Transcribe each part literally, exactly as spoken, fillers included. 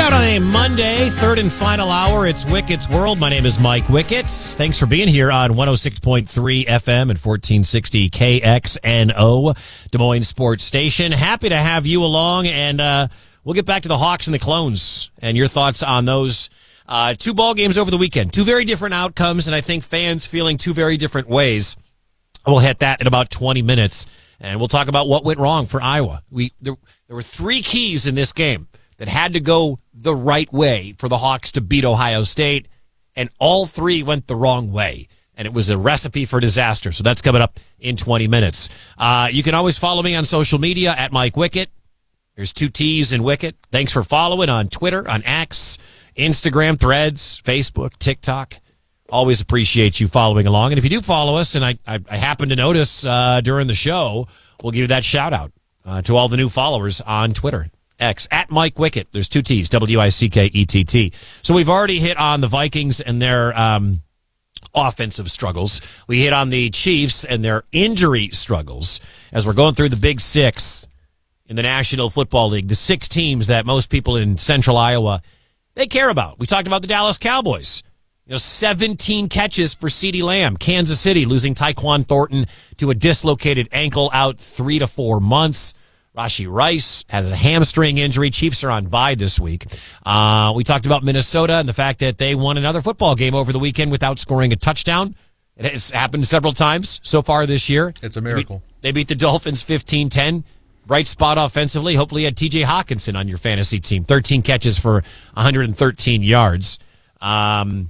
Out on a Monday, third and final hour, it's Wicket's World. My name is Mike Wickets. Thanks for being here on one oh six point three F M and fourteen sixty K X N O, Des Moines Sports Station. Happy to have you along, and uh, we'll get back to the Hawks and the Clones and your thoughts on those uh, two ball games over the weekend. Two very different outcomes, and I think fans feeling two very different ways. We'll hit that in about twenty minutes, and we'll talk about what went wrong for Iowa. We there, there were three keys in this game that had to go the right way for the Hawks to beat Ohio State, and all three went the wrong way, and it was a recipe for disaster. So that's coming up in twenty minutes. Uh, you can always follow me on social media at Mike Wicket. There's two T's in Wicket. Thanks for following on Twitter, on X, Instagram, Threads, Facebook, TikTok. Always appreciate you following along. And if you do follow us, and I, I, I happen to notice uh, during the show, we'll give you that shout-out uh, to all the new followers on Twitter. X, at Mike Wicket. There's two T's, W I C K E T T. So we've already hit on the Vikings and their um, offensive struggles. We hit on the Chiefs and their injury struggles as we're going through the Big Six in the National Football League, the six teams that most people in central Iowa, they care about. We talked about the Dallas Cowboys. You know, seventeen catches for CeeDee Lamb. Kansas City losing Tyquan Thornton to a dislocated ankle, out three to four months. Rashee Rice has a hamstring injury. Chiefs are on bye this week. Uh, we talked about Minnesota and the fact that they won another football game over the weekend without scoring a touchdown. It has happened several times so far this year. It's a miracle. They beat, they beat the Dolphins fifteen ten. Bright spot offensively. Hopefully you had T J Hawkinson on your fantasy team. thirteen catches for one hundred thirteen yards. Um,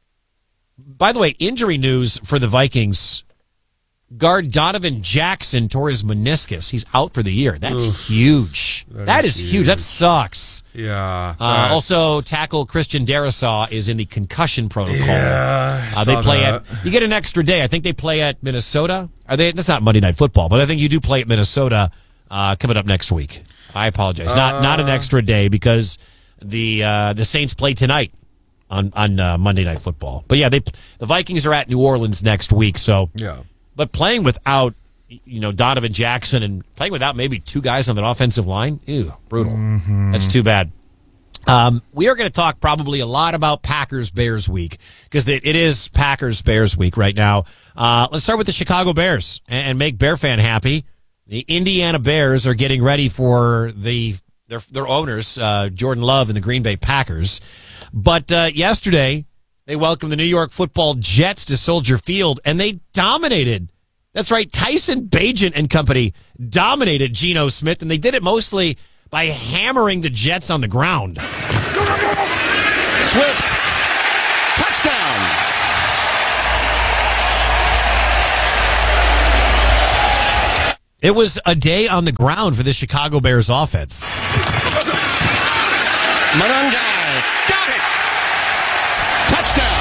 by the way, injury news for the Vikings. Guard Donovan Jackson tore his meniscus. He's out for the year. That's Oof, huge. That, that is, is huge. huge. That sucks. Yeah. Uh, also, tackle Christian Darrisaw is in the concussion protocol. Yeah. Uh, they play that. at. You get an extra day. I think they play at Minnesota. Are they? That's not Monday Night Football, but I think you do play at Minnesota uh, coming up next week. I apologize. Uh, not not an extra day because the uh, the Saints play tonight on on uh, Monday Night Football. But yeah, they the Vikings are at New Orleans next week. So yeah. But playing without, you know, Donovan Jackson and playing without maybe two guys on that offensive line, ew, brutal. Mm-hmm. That's too bad. Um, we are going to talk probably a lot about Packers-Bears week because it is Packers-Bears week right now. Uh, let's start with the Chicago Bears and make Bear fan happy. The Indiana Bears are getting ready for the their their owners, uh, Jordan Love and the Green Bay Packers. But uh, yesterday, they welcomed the New York Football Jets to Soldier Field, and they dominated. That's right, Tyson Bagent and company dominated Geno Smith, and they did it mostly by hammering the Jets on the ground. Swift, touchdown. It was a day on the ground for the Chicago Bears offense. Monangai, got it. Touchdown.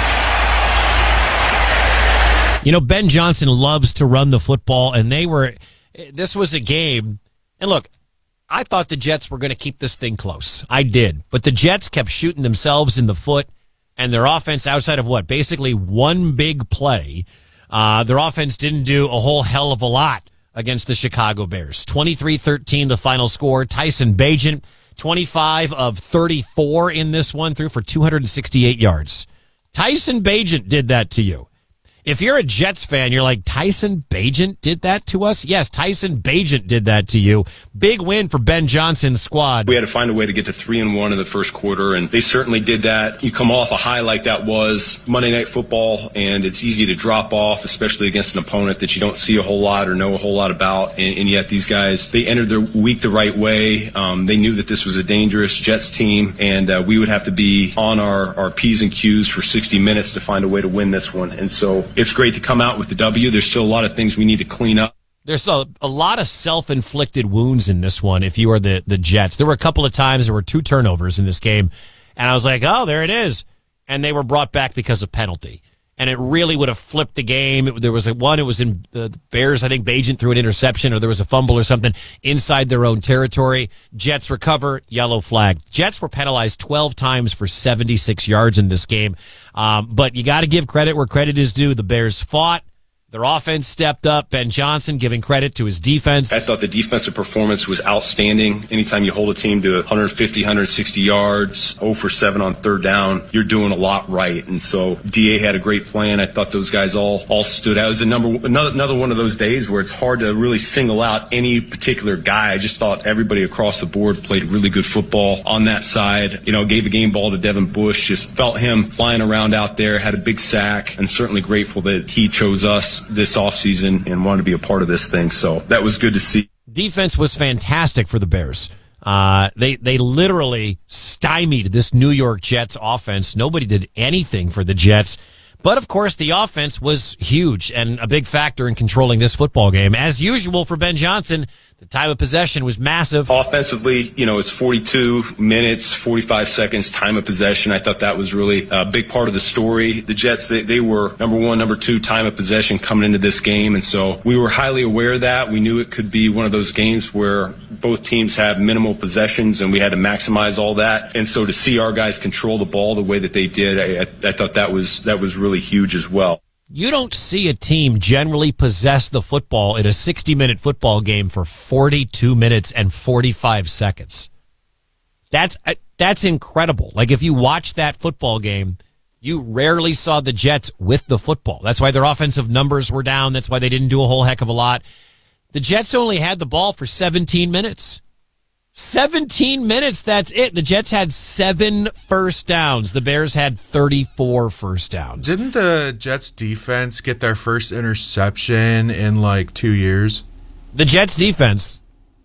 You know, Ben Johnson loves to run the football, and they were, this was a game, and look, I thought the Jets were going to keep this thing close. I did. But the Jets kept shooting themselves in the foot, and their offense, outside of what, basically one big play, uh, their offense didn't do a whole hell of a lot against the Chicago Bears. twenty-three thirteen the final score. Tyson Bagent, twenty-five of thirty-four in this one, threw for two hundred sixty-eight yards. Tyson Bagent did that to you. If you're a Jets fan, you're like, Tyson Bagent did that to us? Yes, Tyson Bagent did that to you. Big win for Ben Johnson's squad. We had to find a way to get to three and one in the first quarter, and they certainly did that. You come off a high like that was Monday Night Football, and it's easy to drop off, especially against an opponent that you don't see a whole lot or know a whole lot about. And, and yet these guys, they entered their week the right way. Um, they knew that this was a dangerous Jets team, and uh, we would have to be on our, our P's and Q's for sixty minutes to find a way to win this one. And so it's great to come out with the W. There's still a lot of things we need to clean up. There's a, a lot of self-inflicted wounds in this one if you are the, the Jets. There were a couple of times there were two turnovers in this game, and I was like, oh, there it is. And they were brought back because of penalty. And it really would have flipped the game. It, there was a one, it was in the Bears, I think Bagent threw an interception, or there was a fumble or something inside their own territory. Jets recover, yellow flag. Jets were penalized twelve times for seventy-six yards in this game. Um, but you got to give credit where credit is due. The Bears fought. Their offense stepped up. Ben Johnson giving credit to his defense. I thought the defensive performance was outstanding. Anytime you hold a team to one fifty, one sixty yards, zero for seven on third down, you're doing a lot right. And so D A had a great plan. I thought those guys all all stood out. It was a number, another, another one of those days where it's hard to really single out any particular guy. I just thought everybody across the board played really good football on that side. You know, gave the game ball to Devin Bush. Just felt him flying around out there, had a big sack, and certainly grateful that he chose us this offseason and wanted to be a part of this thing. So that was good to see. Defense was fantastic for the Bears. Uh, they, they literally stymied this New York Jets offense. Nobody did anything for the Jets. But, of course, the offense was huge and a big factor in controlling this football game. As usual for Ben Johnson, the time of possession was massive. Offensively, you know, it's forty-two minutes, forty-five seconds, time of possession. I thought that was really a big part of the story. The Jets, they, they were number one, number two, time of possession coming into this game. And so we were highly aware of that. We knew it could be one of those games where both teams have minimal possessions and we had to maximize all that. And so to see our guys control the ball the way that they did, I, I, I thought that was, that was really huge as well. You don't see a team generally possess the football in a sixty-minute football game for forty-two minutes and forty-five seconds. That's that's incredible. Like, if you watch that football game, you rarely saw the Jets with the football. That's why their offensive numbers were down. That's why they didn't do a whole heck of a lot. The Jets only had the ball for seventeen minutes. seventeen minutes, that's it. The Jets had seven first downs. The Bears had thirty-four first downs. Didn't the Jets defense get their first interception in like two years? The Jets defense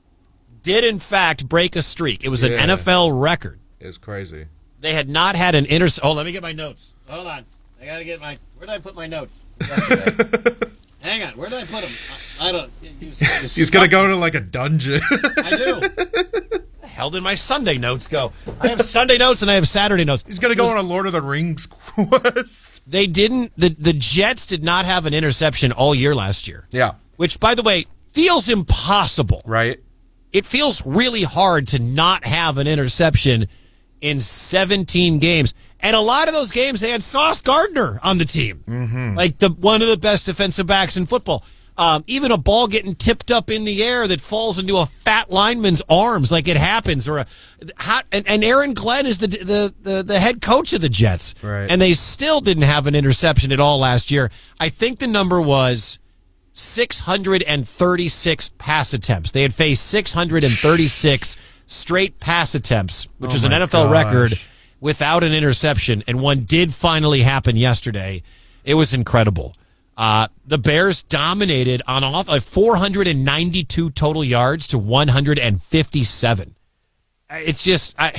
did, in fact, break a streak. It was an Yeah. N F L record. It's crazy. They had not had an interception. Oh, let me get my notes. Hold on. I got to get my... Where did I put my notes? Yesterday. Hang on. Where did I put them? I, I don't... He's, he's He's going to go to like a dungeon. I do. Where the hell did my Sunday notes go? I have Sunday notes and I have Saturday notes. He's going to go on a Lord of the Rings quest. They didn't... The, the Jets did not have an interception all year last year. Yeah. Which, by the way, feels impossible. Right? It feels really hard to not have an interception in seventeen games. And a lot of those games, they had Sauce Gardner on the team. Mm-hmm. Like the one of the best defensive backs in football. Um, even a ball getting tipped up in the air that falls into a fat lineman's arms, like it happens. Or a how, and, and Aaron Glenn is the, the the the head coach of the Jets. Right. And they still didn't have an interception at all last year. I think the number was six hundred thirty-six pass attempts. They had faced six hundred thirty-six straight pass attempts, which Oh is an my N F L gosh. record without an interception, and one did finally happen yesterday. It was incredible. Uh, the Bears dominated on off uh, four hundred ninety-two total yards to one hundred fifty-seven. It's just I,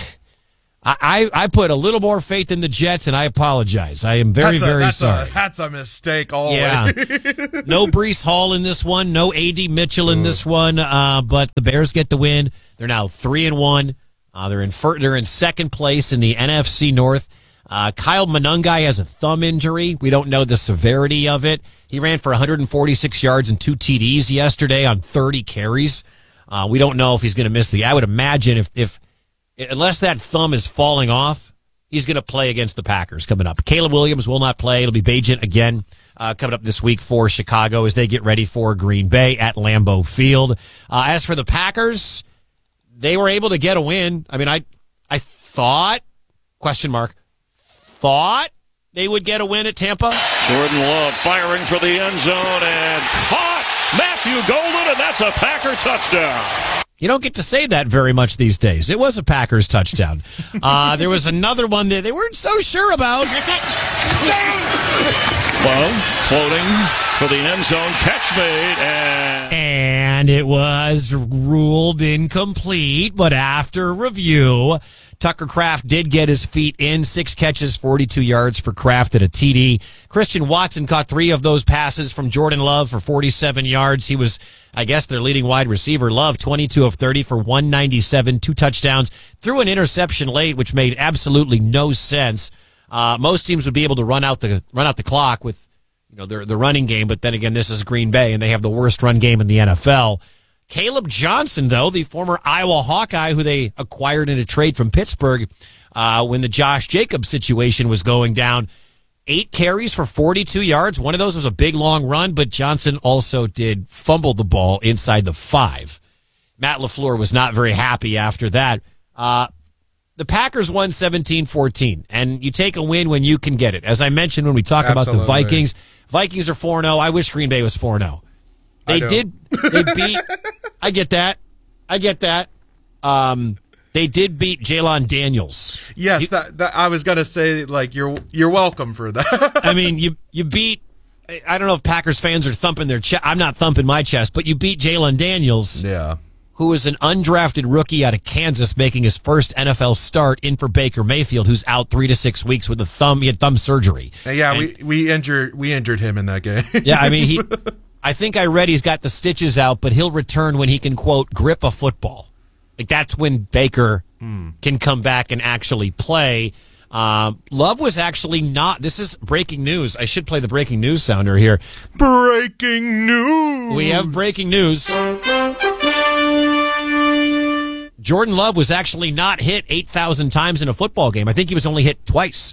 I I put a little more faith in the Jets, and I apologize. I am very that's a, very that's sorry. A, that's a mistake always. Yeah. No Breece Hall in this one. No A D Mitchell in this one. Uh, but the Bears get the win. They're now three and one. Uh, they're in fir- they're in second place in the N F C North. Uh, Kyle Monangai has a thumb injury. We don't know the severity of it. He ran for one hundred forty-six yards and two T Ds yesterday on thirty carries. Uh, we don't know if he's going to miss the. I would imagine if if unless that thumb is falling off, he's going to play against the Packers coming up. Caleb Williams will not play. It'll be Bagent again uh, coming up this week for Chicago as they get ready for Green Bay at Lambeau Field. Uh, as for the Packers, they were able to get a win. I mean, I I thought, question mark, thought they would get a win at Tampa. Jordan Love firing for the end zone and caught Matthew Golden, and that's a Packer touchdown. You don't get to say that very much these days. It was a Packers touchdown. Uh, there was another one that they weren't so sure about. Love floating for the end zone, catch made, and... And it was ruled incomplete, but after review, Tucker Kraft did get his feet in. Six catches, forty-two yards for Kraft at a T D. Christian Watson caught three of those passes from Jordan Love for forty-seven yards. He was, I guess, their leading wide receiver. Love, twenty-two of thirty for one ninety-seven, two touchdowns. Threw an interception late, which made absolutely no sense. Uh, most teams would be able to run out the run out the clock with, you know, their the running game, but then again, this is Green Bay, and they have the worst run game in the N F L. Caleb Johnson, though, the former Iowa Hawkeye who they acquired in a trade from Pittsburgh uh, when the Josh Jacobs situation was going down, eight carries for forty-two yards. One of those was a big, long run, but Johnson also did fumble the ball inside the five. Matt LaFleur was not very happy after that. Uh, the Packers won seventeen fourteen, and you take a win when you can get it. As I mentioned when we talk Absolutely. about the Vikings, Vikings are four and oh. I wish Green Bay was four and oh. They did. They beat. I get that. I get that. Um, they did beat Jalen Daniels. Yes, You- that, that I was gonna say. Like you're you're welcome for that. I mean, you you beat. I don't know if Packers fans are thumping their chest. I'm not thumping my chest, but you beat Jalen Daniels, yeah. who is an undrafted rookie out of Kansas, making his first N F L start in for Baker Mayfield, who's out three to six weeks with a thumb. He had thumb surgery. Yeah, And- we we injured we injured him in that game. Yeah, I mean, he. I think I read he's got the stitches out, but he'll return when he can, quote, grip a football. Like, that's when Baker mm. can come back and actually play. Um, Love was actually not. This is breaking news. I should play the breaking news sounder here. Breaking news. We have breaking news. Jordan Love was actually not hit eight thousand times in a football game. I think he was only hit twice.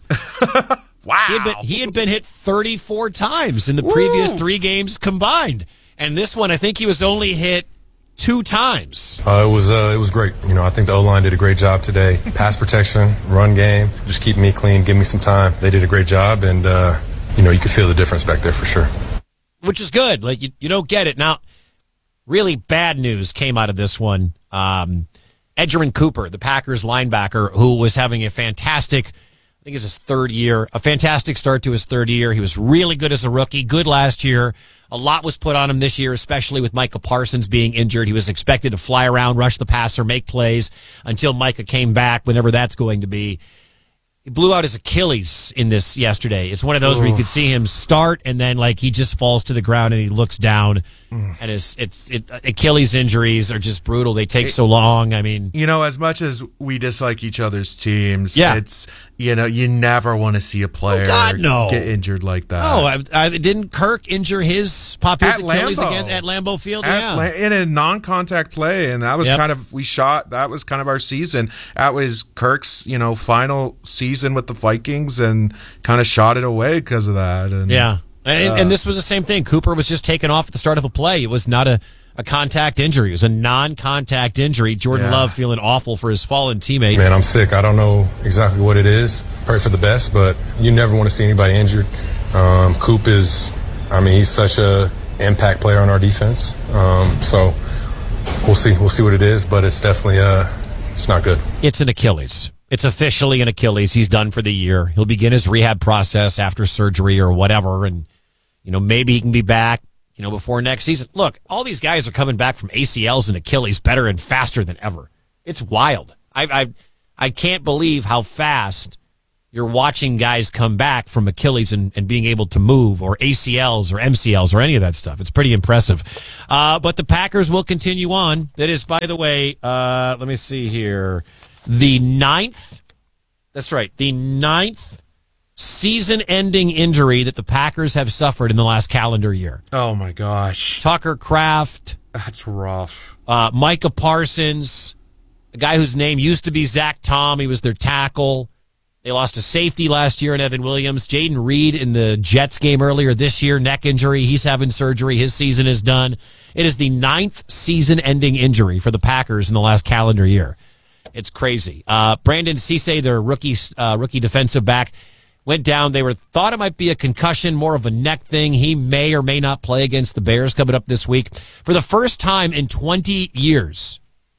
Wow. He had, been, he had been hit thirty-four times in the previous Woo. three games combined. And this one, I think he was only hit two times. Uh, it was uh, it was great. You know, I think the O-line did a great job today. Pass protection, run game, just keep me clean, give me some time. They did a great job, and, uh, you know, you could feel the difference back there for sure. Which is good. Like, you, you don't get it. Now, really bad news came out of this one. Um, Edgerrin Cooper, the Packers linebacker, who was having a fantastic, I think it's his third year, a fantastic start to his third year. He was really good as a rookie, good last year. A lot was put on him this year, especially with Micah Parsons being injured. He was expected to fly around, rush the passer, make plays until Micah came back, whenever that's going to be. He blew out his Achilles in this yesterday. It's one of those Ooh. where you could see him start and then like he just falls to the ground and he looks down. Mm. And his it's it, Achilles injuries are just brutal. They take it, so long. I mean, you know, as much as we dislike each other's teams, yeah. it's you know you never want to see a player oh God, no. get injured like that. Oh, I, I, didn't Kirk injure his pop his at Achilles Lambeau. again at Lambeau Field? At yeah, La- in a non-contact play, and that was yep. kind of we shot. That was kind of our season. That was Kirk's you know final season with the Vikings, and kind of shot it away because of that. And, yeah, and, uh, and this was the same thing. Cooper was just taken off at the start of a play. It was not a, a contact injury. It was a non-contact injury. Jordan yeah. Love feeling awful for his fallen teammate. Man, I'm sick. I don't know exactly what it is. Pray for the best, but you never want to see anybody injured. Um, Coop is, I mean, he's such a impact player on our defense. Um, so we'll see. We'll see what it is, but it's definitely uh, it's not good. It's an Achilles. It's officially an Achilles. He's done for the year. He'll begin his rehab process after surgery or whatever, and you know maybe he can be back, you know, before next season. Look, all these guys are coming back from A C Ls and Achilles better and faster than ever. It's wild. I I I can't believe how fast you're watching guys come back from Achilles and, and being able to move, or A C Ls or M C Ls or any of that stuff. It's pretty impressive. Uh, but the Packers will continue on. That is, by the way, uh, let me see here. The ninth, that's right, the ninth season-ending injury that the Packers have suffered in the last calendar year. Oh, my gosh. Tucker Kraft. That's rough. Uh, Micah Parsons, a guy whose name used to be Zach Tom. He was their tackle. They lost a safety last year in Evan Williams. Jaden Reed in the Jets game earlier this year, neck injury. He's having surgery. His season is done. It is the ninth season-ending injury for the Packers in the last calendar year. It's crazy. Uh, Brandon Cisse, their rookie uh, rookie defensive back, went down. They were thought it might be a concussion, more of a neck thing. He may or may not play against the Bears coming up this week. For the first time in twenty years,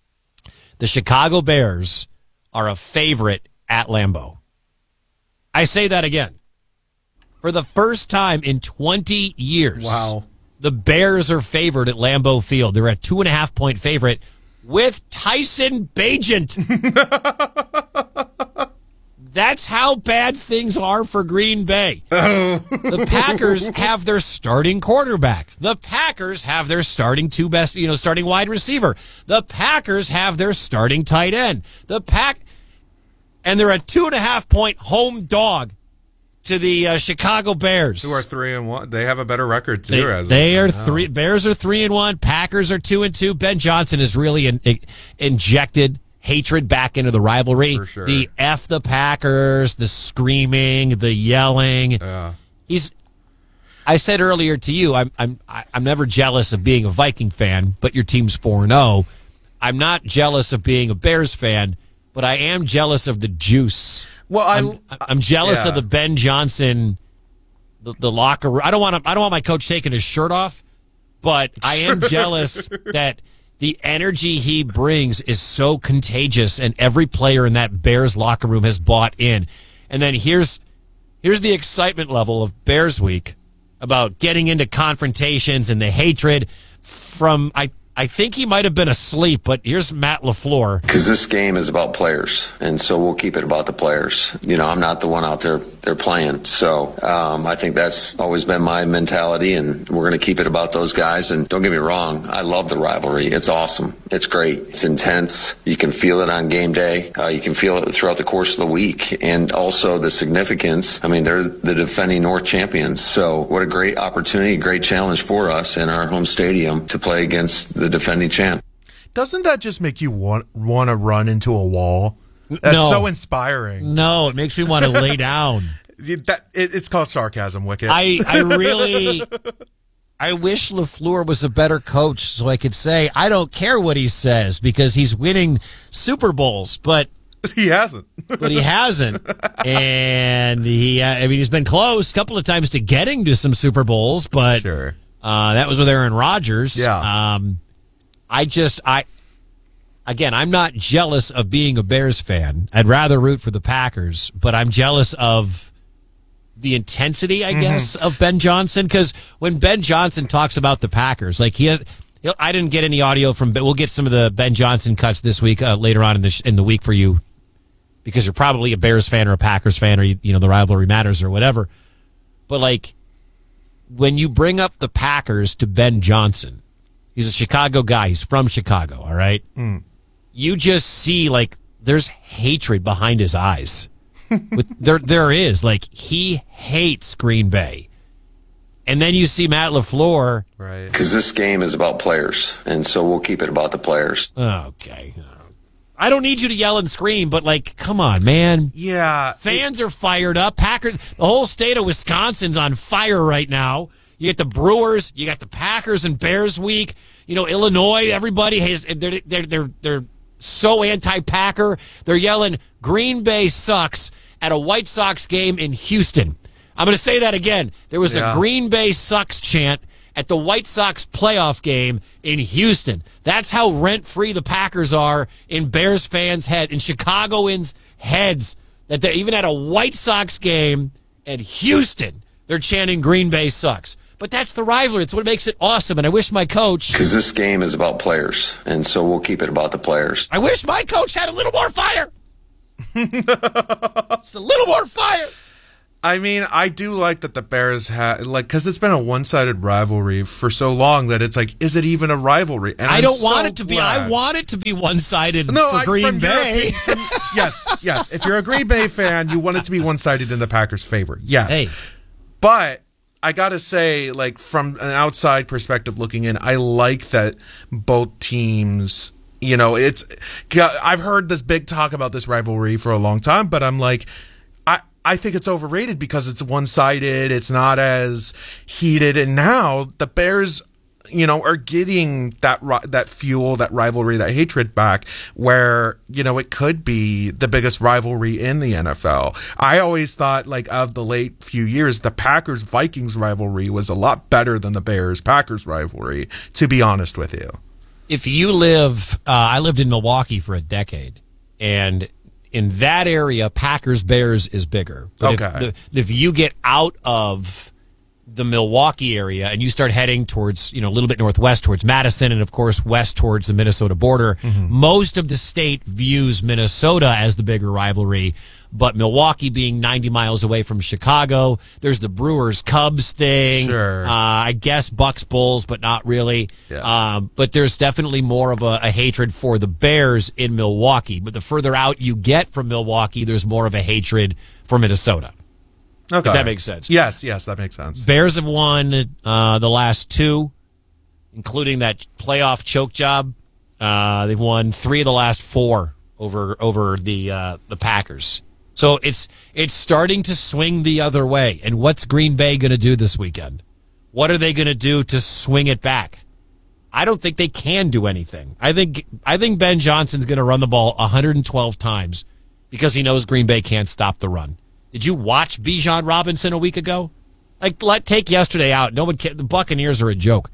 the Chicago Bears are a favorite at Lambeau. I say that again. For the first time in twenty years, wow, the Bears are favored at Lambeau Field. They're a two and a half point favorite with Tyson Bagent. That's how bad things are for Green Bay. The Packers have their starting quarterback. The Packers have their starting two best, you know, starting wide receiver. The Packers have their starting tight end. The Pack, and they're a two and a half point home dog to the uh, Chicago Bears, who are three and one. They have a better record too. They, as they are now. three. Bears are three and one. Packers are two and two. Ben Johnson has really in, in, injected hatred back into the rivalry. For sure. The F the Packers, the screaming, the yelling. Yeah. He's. I said earlier to you, I'm I'm I'm never jealous of being a Viking fan, but your team's four and oh. I'm not jealous of being a Bears fan, but I am jealous of the juice. Well, I, I'm, I'm jealous yeah. of the Ben Johnson, the, the locker room. I don't want to, I don't want my coach taking his shirt off, but I am jealous that the energy he brings is so contagious, and every player in that Bears locker room has bought in. And then here's here's the excitement level of Bears Week about getting into confrontations and the hatred from I. I think he might have been asleep, but here's Matt LaFleur. Because this game is about players, and so we'll keep it about the players. You know, I'm not the one out there they're playing. So um, I think that's always been my mentality, and we're going to keep it about those guys. And don't get me wrong, I love the rivalry. It's awesome. It's great. It's intense. You can feel it on game day. Uh, you can feel it throughout the course of the week. And also the significance. I mean, they're the defending North champions. So what a great opportunity, great challenge for us in our home stadium to play against the the defending champ. Doesn't that just make you want want to run into a wall? That's No. so inspiring. No, it makes me want to lay down. That it, it's called sarcasm, Wicket. I, I really, I wish LaFleur was a better coach so I could say, I don't care what he says because he's winning Super Bowls, but he hasn't. but he hasn't. And he, uh, I mean, he's been close a couple of times to getting to some Super Bowls, but Sure. uh, that was with Aaron Rodgers. Yeah. Um, I just, I, again, I'm not jealous of being a Bears fan. I'd rather root for the Packers, but I'm jealous of the intensity, I guess, of Ben Johnson. Because when Ben Johnson talks about the Packers, like he has, he'll, I didn't get any audio from, but we'll get some of the Ben Johnson cuts this week, uh, later on in the sh- in the week for you, because you're probably a Bears fan or a Packers fan, or you, you know the rivalry matters or whatever. But like when you bring up the Packers to Ben Johnson, he's a Chicago guy. He's from Chicago. All right. Mm. You just see like there's hatred behind his eyes. With, there, there is like he hates Green Bay, and then you see Matt LaFleur. Right. Because this game is about players, and so we'll keep it about the players. Okay, I don't need you to yell and scream, but like, come on, man. Yeah. Fans are fired up. Packers, the whole state of Wisconsin's on fire right now. You get the Brewers, you got the Packers and Bears week. You know, Illinois, everybody has they're they're they're, they're so anti-Packer. They're yelling Green Bay sucks at a White Sox game in Houston. I'm going to say that again. There was Yeah. a Green Bay sucks chant at the White Sox playoff game in Houston. That's how rent-free the Packers are in Bears fans' head, in Chicagoans' heads, that they're even at a White Sox game in Houston, they're chanting Green Bay sucks. But that's the rivalry. It's what makes it awesome, and I wish my coach... Because this game is about players, and so we'll keep it about the players. I wish my coach had a little more fire. Just a little more fire. I mean, I do like that the Bears had, like, because it's been a one-sided rivalry for so long that it's like, is it even a rivalry? And I I'm don't so want it to be. I glad. want it to be one-sided No, for I- Green from your Bay. opinion- from- yes, yes. If you're a Green Bay fan, you want it to be one-sided in the Packers' favor. Yes. Hey. But I got to say, like, from an outside perspective looking in, I like that both teams, you know, it's, I've heard this big talk about this rivalry for a long time, but I'm like, I, I think it's overrated because it's one-sided. It's not as heated. And now the Bears, you know, are getting that ri- that fuel, that rivalry, that hatred back where, you know, it could be the biggest rivalry in the N F L. I always thought, like, of the late few years, the Packers-Vikings rivalry was a lot better than the Bears-Packers rivalry, to be honest with you. If you live, uh, I lived in Milwaukee for a decade, and in that area, Packers-Bears is bigger. But Okay. If, the, if you get out of the Milwaukee area and you start heading towards, you know, a little bit northwest towards Madison and, of course, west towards the Minnesota border, Mm-hmm. most of the state views Minnesota as the bigger rivalry. But Milwaukee being ninety miles away from Chicago, there's the Brewers-Cubs thing. Sure. Uh, I guess Bucks-Bulls, but not really. Yeah. Um, but there's definitely more of a, a hatred for the Bears in Milwaukee. But the further out you get from Milwaukee, there's more of a hatred for Minnesota. Okay. If that makes sense. Yes, yes, that makes sense. Bears have won uh, the last two, including that playoff choke job. Uh, they've won three of the last four over over the uh, the Packers. So it's it's starting to swing the other way. And what's Green Bay going to do this weekend? What are they going to do to swing it back? I don't think they can do anything. I think I think Ben Johnson's going to run the ball one hundred twelve times because he knows Green Bay can't stop the run. Did you watch Bijan Robinson a week ago? Like, let take yesterday out. No one can, the Buccaneers are a joke.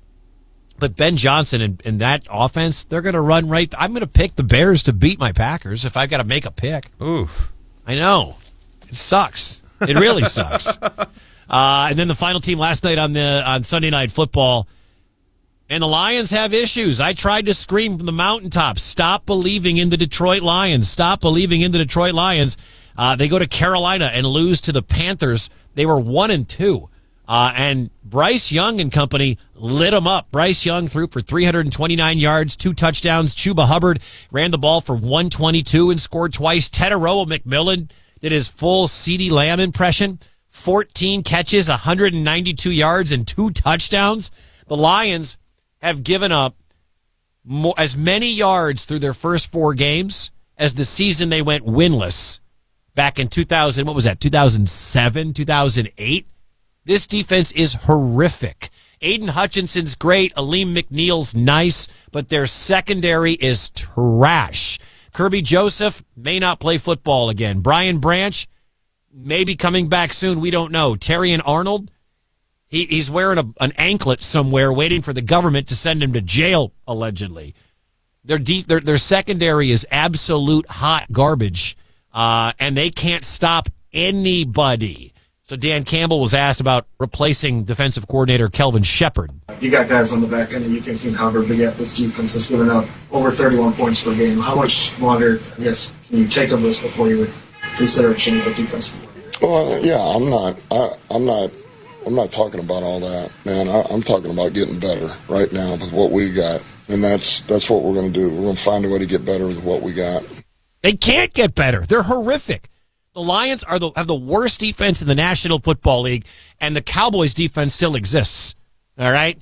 But Ben Johnson and, and that offense, they're going to run right. Th- I'm going to pick the Bears to beat my Packers if I've got to make a pick. Oof. I know. It sucks. It really sucks. Uh, and then the final team last night on the on Sunday Night Football. And the Lions have issues. I tried to scream from the mountaintops, stop believing in the Detroit Lions. Stop believing in the Detroit Lions. Uh, they go to Carolina and lose to the Panthers. They were one and two. Uh, and Bryce Young and company lit them up. Bryce Young threw for three hundred twenty-nine yards, two touchdowns. Chuba Hubbard ran the ball for one twenty-two and scored twice. Teteroa McMillan did his full CeeDee Lamb impression. fourteen catches, one hundred ninety-two yards, and two touchdowns. The Lions have given up more, as many yards through their first four games as the season they went winless back in two thousand. What was that? two thousand seven, two thousand eight. This defense is horrific. Aiden Hutchinson's great. Aleem McNeil's nice, but their secondary is trash. Kirby Joseph may not play football again. Brian Branch may be coming back soon. We don't know. Terrion Arnold, he, he's wearing a, an anklet somewhere waiting for the government to send him to jail, allegedly. Their deep, their, their secondary is absolute hot garbage, uh, and they can't stop anybody. So Dan Campbell was asked about replacing defensive coordinator Kelvin Shepard. You got guys on the back end that you can, can cover, but yet this defense is giving up over thirty-one points per game. How much longer, I guess, can you take of this before you would consider a change of defense? Well, yeah, I'm not. I, I'm not. I'm not talking about all that, man. I, I'm talking about getting better right now with what we got, and that's that's what we're going to do. We're going to find a way to get better with what we got. They can't get better. They're horrific. The Lions are the, have the worst defense in the National Football League, and the Cowboys' defense still exists. All right,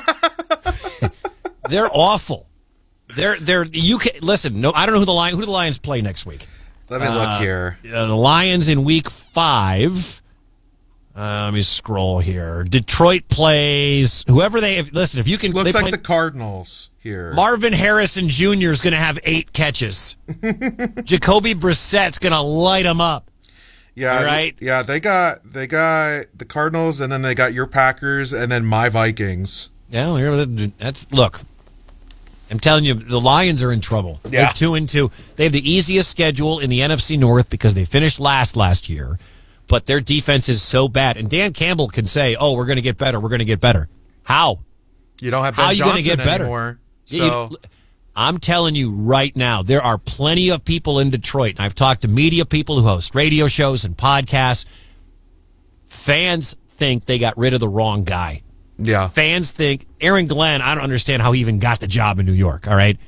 they're awful. They're they're you can listen. No, I don't know who the Lions who do the Lions play next week. Let me uh, look here. Uh, the Lions in Week Five. Uh, let me scroll here. Detroit plays whoever they if, listen. If you can, Looks they like play, the Cardinals here. Marvin Harrison Junior is going to have eight catches. Jacoby Brissett's going to light them up. Yeah, All right. Yeah, they got they got the Cardinals, and then they got your Packers, and then my Vikings. Yeah, that's look. I'm telling you, the Lions are in trouble. Yeah. They're two and two. They have the easiest schedule in the N F C North because they finished last last year, but their defense is so bad. And Dan Campbell can say, "Oh, we're going to get better. We're going to get better." How? You don't have Ben How are you Johnson gonna get better? anymore. You- So you- I'm telling you right now, there are plenty of people in Detroit, and I've talked to media people who host radio shows and podcasts. Fans think they got rid of the wrong guy. yeah, Fans think Aaron Glenn, I don't understand how he even got the job in New York, all right?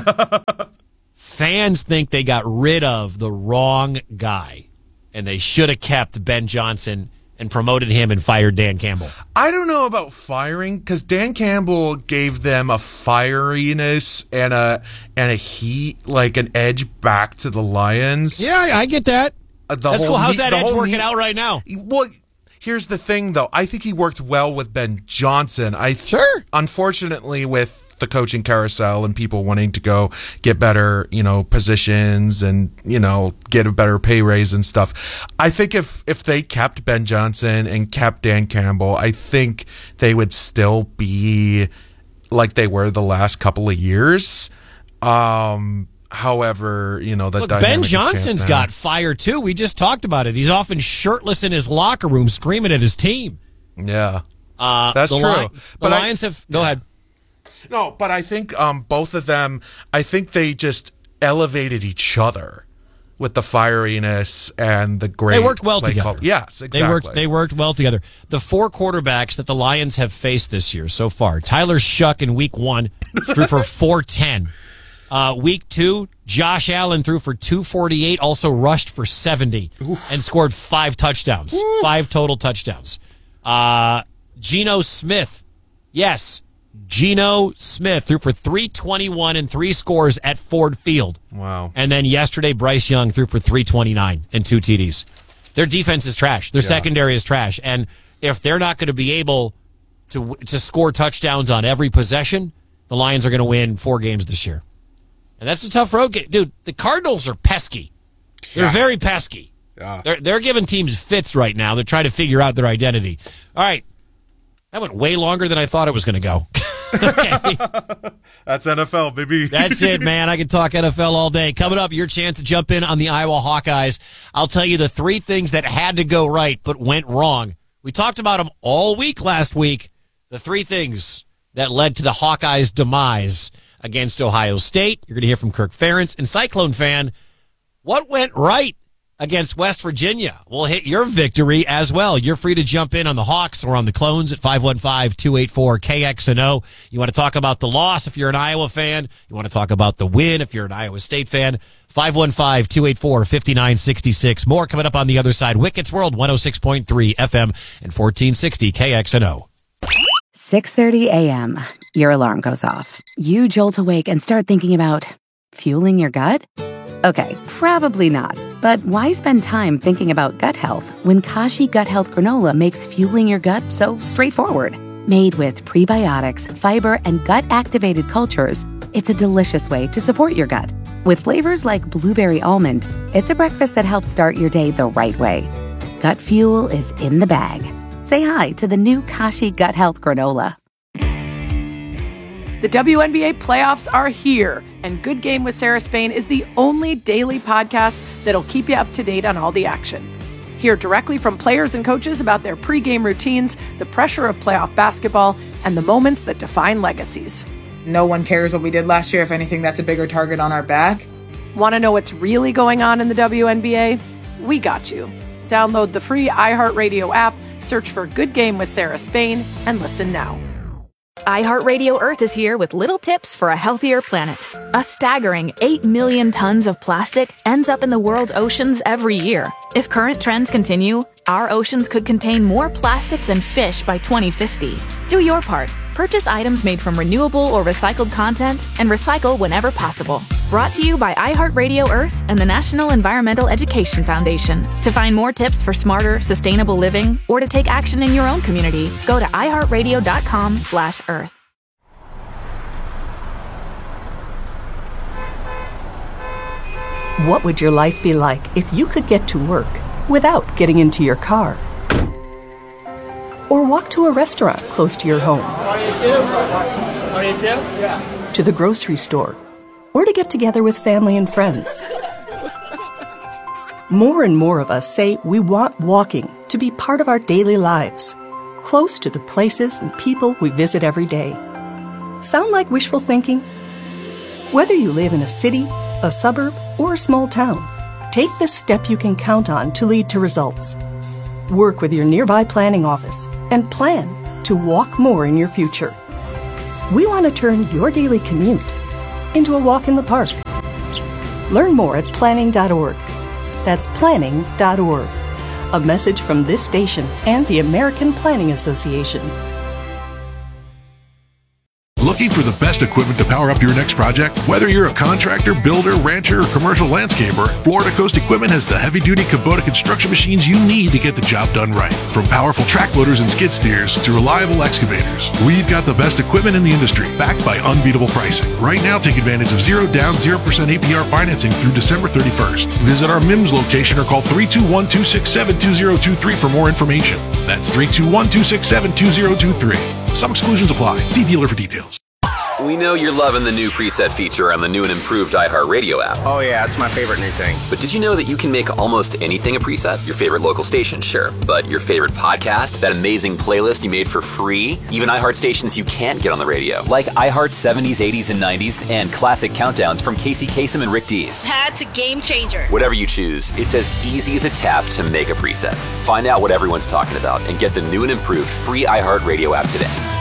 Fans think they got rid of the wrong guy, and they should have kept Ben Johnson and promoted him and fired Dan Campbell. I don't know about firing because Dan Campbell gave them a fieriness and a and a heat, like an edge back to the Lions. Yeah, I get that. Uh, the That's whole cool. How's heat- that the edge whole working heat- out right now? Well, here's the thing, though. I think he worked well with Ben Johnson. I Sure. Unfortunately, with the coaching carousel and people wanting to go get better, you know, positions and, you know, get a better pay raise and stuff. I think if, if they kept Ben Johnson and kept Dan Campbell, I think they would still be like they were the last couple of years. Um, however, you know, that Look, dynamic Ben has Johnson's changed now. got fire, too. We just talked about it. He's often shirtless in his locker room screaming at his team. Yeah. Uh, That's the true. Li- the But I- Lions have... Go ahead. No, but I think um, both of them, I think they just elevated each other with the fieriness and the great They worked well play together. call. Yes, exactly. They worked, they worked well together. The four quarterbacks that the Lions have faced this year so far, Tyler Shuck in week one threw for four ten. Uh, week two, Josh Allen threw for two forty-eight, also rushed for seventy, Oof. and scored five touchdowns, Oof. five total touchdowns. Uh, Geno Smith, yes, Geno Smith threw for three twenty-one and three scores at Ford Field. Wow. And then yesterday, Bryce Young threw for three twenty-nine and two T Ds. Their defense is trash. Their yeah. secondary is trash. And if they're not going to be able to to score touchdowns on every possession, the Lions are going to win four games this year. And that's a tough road game. Dude, the Cardinals are pesky. They're yeah. very pesky. Yeah. They're, they're giving teams fits right now. They're trying to figure out their identity. All right. That went way longer than I thought it was going to go. Okay. That's N F L, baby. That's it, man. I can talk N F L all day. Coming up, your chance to jump in on the Iowa Hawkeyes. I'll tell you the three things that had to go right but went wrong. We talked about them all week last week. The three things that led to the Hawkeyes' demise against Ohio State. You're going to hear from Kirk Ferentz. And Cyclone fan, what went right against West Virginia? We'll hit your victory as well. You're free to jump in on the Hawks or on the Clones at five one five, two eight four, K X N O. You want to talk about the loss if you're an Iowa fan. You want to talk about the win if you're an Iowa State fan. five one five, two eight four, five nine six six. More coming up on the other side. Wickets World, one oh six point three F M and fourteen sixty K X N O. six thirty a.m. Your alarm goes off. You jolt awake and start thinking about fueling your gut? Okay, probably not. But why spend time thinking about gut health when Kashi Gut Health Granola makes fueling your gut so straightforward? Made with prebiotics, fiber, and gut-activated cultures, it's a delicious way to support your gut. With flavors like blueberry almond, it's a breakfast that helps start your day the right way. Gut fuel is in the bag. Say hi to the new Kashi Gut Health Granola. The W N B A playoffs are here, and Good Game with Sarah Spain is the only daily podcast that'll keep you up to date on all the action. Hear directly from players and coaches about their pregame routines, the pressure of playoff basketball, and the moments that define legacies. No one cares what we did last year. If anything, that's a bigger target on our back. Want to know what's really going on in the W N B A? We got you. Download the free iHeartRadio app, search for Good Game with Sarah Spain, and listen now. iHeartRadio Earth is here with little tips for a healthier planet. A staggering eight million tons of plastic ends up in the world's oceans every year. If current trends continue, our oceans could contain more plastic than fish by twenty fifty. Do your part. Purchase items made from renewable or recycled content and recycle whenever possible. Brought to you by iHeartRadio Earth and the National Environmental Education Foundation. To find more tips for smarter, sustainable living or to take action in your own community, go to iHeartRadio.com slash Earth. What would your life be like if you could get to work without getting into your car? Or walk to a restaurant close to your home? To the grocery store? Or to get together with family and friends? More and more of us say we want walking to be part of our daily lives, close to the places and people we visit every day. Sound like wishful thinking? Whether you live in a city, a suburb, or a small town, take the step you can count on to lead to results. Work with your nearby planning office and plan to walk more in your future. We want to turn your daily commute into a walk in the park. Learn more at planning dot org. That's planning dot org. A message from this station and the American Planning Association. Looking for the best equipment to power up your next project? Whether you're a contractor, builder, rancher, or commercial landscaper, Florida Coast Equipment has the heavy-duty Kubota construction machines you need to get the job done right. From powerful track loaders and skid steers to reliable excavators, we've got the best equipment in the industry, backed by unbeatable pricing. Right now, take advantage of zero down, zero percent A P R financing through December thirty-first. Visit our M I M S location or call three two one, two six seven, two zero two three for more information. That's three two one, two six seven, two zero two three. Some exclusions apply. See dealer for details. We know you're loving the new preset feature on the new and improved iHeartRadio app. Oh yeah, it's my favorite new thing. But did you know that you can make almost anything a preset? Your favorite local station, sure. But your favorite podcast, that amazing playlist you made for free, even iHeart stations you can't get on the radio, like iHeart seventies, eighties, and nineties, and classic countdowns from Casey Kasem and Rick Dees. That's a game changer. Whatever you choose, it's as easy as a tap to make a preset. Find out what everyone's talking about and get the new and improved free iHeartRadio app today.